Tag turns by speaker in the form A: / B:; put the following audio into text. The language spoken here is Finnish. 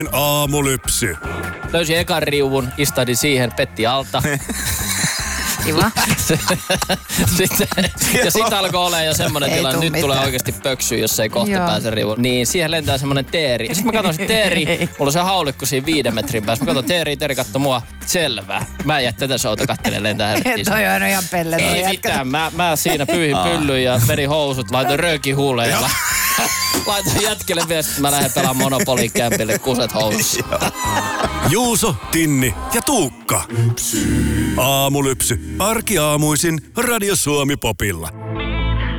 A: Aamulypsy.
B: Löysin ekan riuvun, istahdin siihen, petti alta.
C: Kiva.
B: Sitten alkoi olemaan jo semmoinen tilanne, nyt
C: mitään.
B: tulee oikeasti pöksyä, jos ei kohta
C: Joo.
B: pääse rivuun. Niin siihen lentää semmoinen teeri. Sitten mä katson se teeri, mulla on se haulikko siinä 5 metrin päässä. Mä katson teeri katsoo mua, selvä. Mä en jää tätä souta kattelemaan lentää helvettiin.
C: Toi on ihan pelle.
B: Ei mitään, mä siinä pyyhin pyllyn ja vedin housut, laitoin röökin huuleen ja laitoin jätkelle viestit, että mä lähden pelaamaan Monopoliin kämpille kuset housussa.
A: Juuso, Tinni ja Tuukka. Aamulypsy. Arkiaamuisin Radio Suomi Popilla.